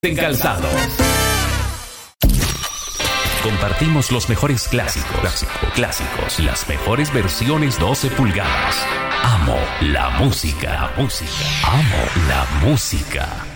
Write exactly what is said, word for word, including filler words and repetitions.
en calzado. Compartimos los mejores clásicos, clásicos, clásicos, las mejores versiones doce pulgadas. Amo la música, música, amo la música.